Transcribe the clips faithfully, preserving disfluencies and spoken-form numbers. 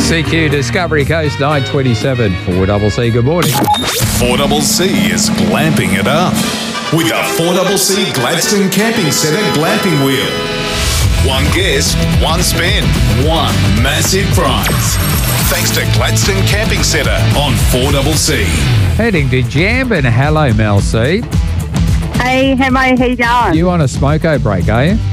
C Q Discovery Coast nine twenty-seven. four C C, good morning. four C C is glamping it up with a four C C Gladstone Camping Centre glamping wheel. One guest, one spin, one massive prize. Thanks to Gladstone Camping Centre on four C C. Heading to Jambin. Hello, Mel C. Hey, how are you going? You on a smoko break, are you?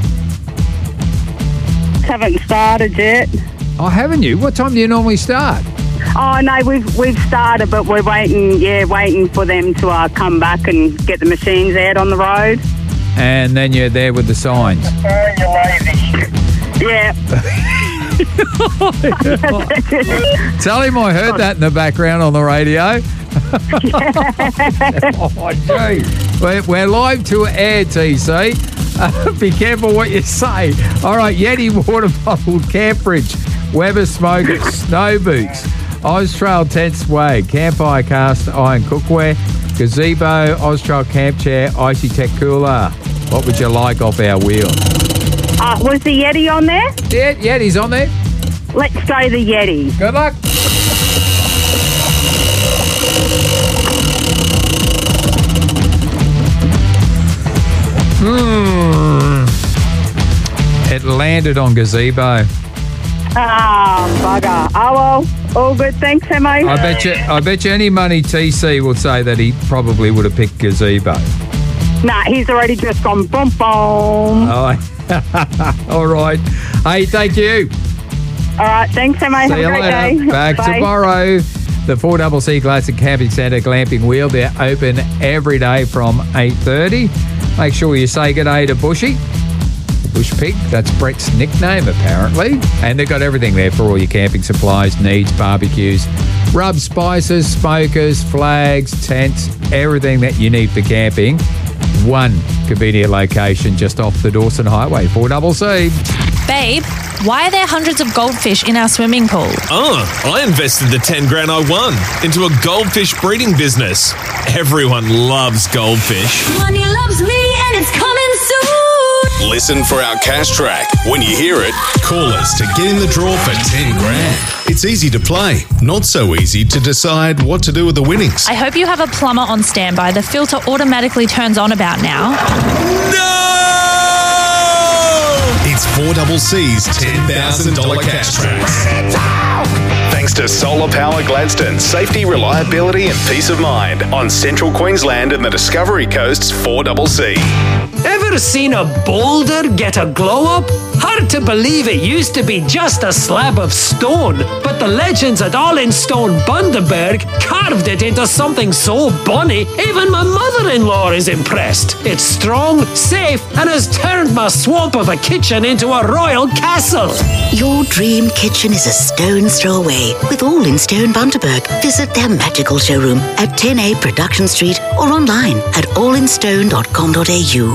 Haven't started yet. Oh, haven't you? What time do you normally start? Oh no, we've we've started, but we're waiting. Yeah, waiting for them to uh, come back and get the machines out on the road. And then you're there with the signs. Oh, you're lazy. Yeah. Tell him I heard that in the background on the radio. Oh, gee. We're, we're live to air, T C. Uh, be careful what you say. All right, Yeti water bottle, Campbridge, Weber smokers, snow boots, Austrail tent swag, Campfire cast iron cookware, gazebo, Austrail camp chair, Icy Tech cooler. What would you like off our wheel? Uh, was the Yeti on there? Yeah, Yeti's on there. Let's go the Yeti. Good luck. Hmm. It landed on gazebo. Ah, bugger. Oh well, all good. Thanks, Emma. I bet you. I bet you any money T C will say that he probably would have picked gazebo. Nah, he's already just gone boom boom. Oh, all right. Hey, thank you. All right, thanks, Emma. Have See a you great later. day. Back Bye. tomorrow. The four C C Gladstone Camping Centre Glamping Wheel. They're open every day from eight thirty. Make sure you say good day to Bushy. Bush Pig, that's Brett's nickname apparently. And they've got everything there for all your camping supplies, needs, barbecues, rub, spices, smokers, flags, tents, everything that you need for camping. One convenient location just off the Dawson Highway, four C C. Babe, why are there hundreds of goldfish in our swimming pool? Oh, I invested the ten grand I won into a goldfish breeding business. Everyone loves goldfish. Money loves me and it's coming soon. Listen for our cash track. When you hear it, call us to get in the draw for ten grand. It's easy to play, not so easy to decide what to do with the winnings. I hope you have a plumber on standby. The filter automatically turns on about now. No! It's four C C's ten thousand dollars cash tracks. Thanks to Solar Power Gladstone, safety, reliability and peace of mind on Central Queensland and the Discovery Coast's four C C. Ever seen a boulder get a glow up? Hard to believe it used to be just a slab of stone, but the legends at All in Stone Bundaberg carved it into something so bonny, even my mother-in-law is impressed. It's strong, safe, and has turned my swamp of a kitchen into a royal castle. Your dream kitchen is a stone's throw away with All in Stone Bundaberg. Visit their magical showroom at ten A Production Street or online at all in stone dot com dot a u.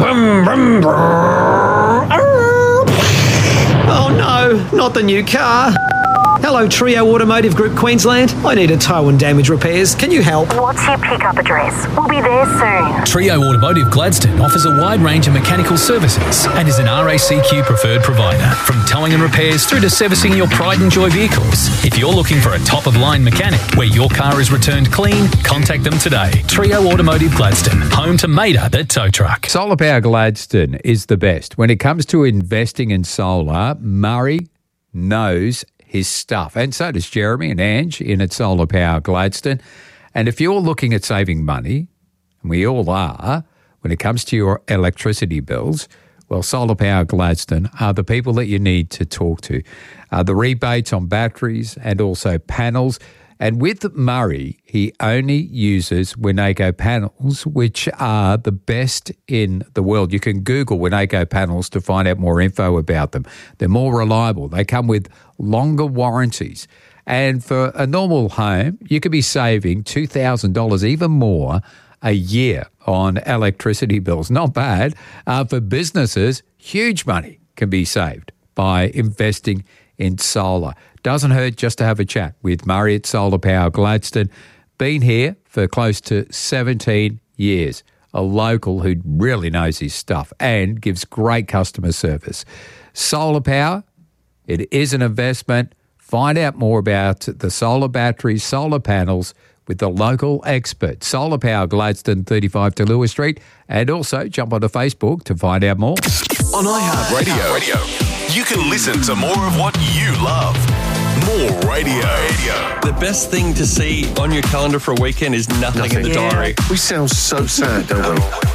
Oh no, not the new car. Hello, Trio Automotive Group Queensland. I need a tow and damage repairs. Can you help? What's your pickup address? We'll be there soon. Trio Automotive Gladstone offers a wide range of mechanical services and is an R A C Q preferred provider. From towing and repairs through to servicing your pride and joy vehicles. If you're looking for a top-of-line mechanic where your car is returned clean, contact them today. Trio Automotive Gladstone, home to Mater, the tow truck. Solar Power Gladstone is the best. When it comes to investing in solar, Murray knows his stuff. And so does Jeremy and Ange in at Solar Power Gladstone. And if you're looking at saving money, and we all are, when it comes to your electricity bills, well, Solar Power Gladstone are the people that you need to talk to. Uh, the rebates on batteries and also panels. And with Murray, he only uses Winnaco panels, which are the best in the world. You can Google Winnaco panels to find out more info about them. They're more reliable. They come with longer warranties. And for a normal home, you could be saving two thousand dollars, even more, a year on electricity bills. Not bad. Uh, for businesses, huge money can be saved by investing in solar. Doesn't hurt just to have a chat with Murray at Solar Power Gladstone. Been here for close to seventeen years. A local who really knows his stuff and gives great customer service. Solar Power, it is an investment Find out more about the solar batteries, solar panels with the local expert. Solar Power Gladstone, thirty-five to Lewis Street. And also jump onto Facebook to find out more. On iHeartRadio, Radio, you can listen to more of what you love. More radio. radio. The best thing to see on your calendar for a weekend is nothing, nothing. in the yeah. diary. We sound so sad, don't we?